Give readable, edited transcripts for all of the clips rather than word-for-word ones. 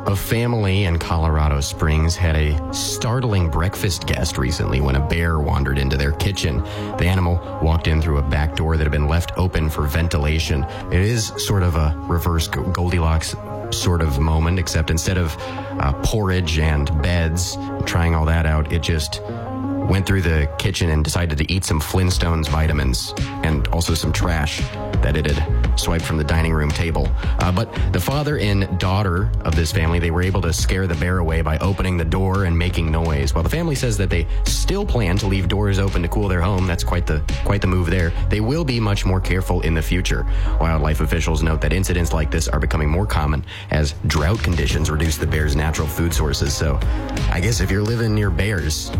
A family in Colorado Springs had a startling breakfast guest recently when a bear wandered into their kitchen. The animal walked in through a back door that had been left open for ventilation. It is sort of a reverse Goldilocks sort of moment, except instead of porridge and beds, trying all that out, it just went through the kitchen and decided to eat some Flintstones vitamins and also some trash that it had swiped from the dining room table. But the father and daughter of this family, they were able to scare the bear away by opening the door and making noise. While the family says that they still plan to leave doors open to cool their home, that's quite the move there. They will be much more careful in the future. Wildlife officials note that incidents like this are becoming more common as drought conditions reduce the bear's natural food sources. So I guess if you're living near bears,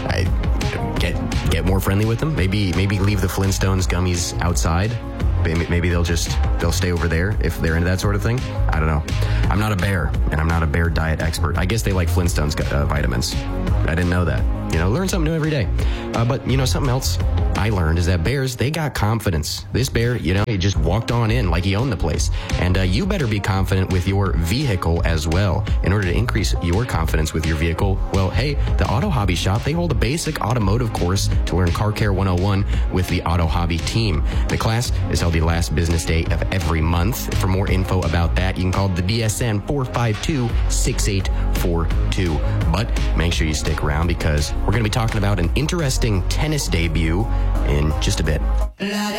get more friendly with them. Maybe leave the Flintstones gummies outside. Maybe they'll stay over there if they're into that sort of thing. I don't know. I'm not a bear, and I'm not a bear diet expert. I guess they like Flintstones vitamins. I didn't know that. Learn something new every day. But something else I learned is that bears, they got confidence. This bear, he just walked on in like he owned the place. And you better be confident with your vehicle as well. In order to increase your confidence with your vehicle, well, hey, the Auto Hobby Shop, they hold a basic automotive course to learn Car Care 101 with the Auto Hobby team. The class is held the last business day of every month. For more info about that, you can call the BSN 452-6842. But make sure you stick around because we're going to be talking about an interesting tennis debut in just a bit.